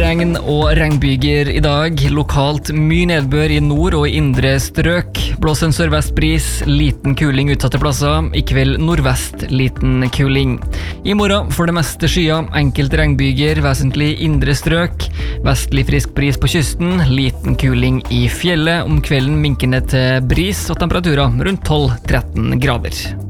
regn og regnbyger I dag. Lokalt mye nedbør I nord og indre strøk. Blåser en sørvestbris, liten kuling utsatte plasser. I kveld nordvest, liten kuling. I morgen for det meste skyer, enkelte regnbyger, vesentlig indre strøk. Vestlig frisk bris på kysten, liten kuling I fjellet. Om kvelden minkende til bris og temperaturer rundt 12-13 grader.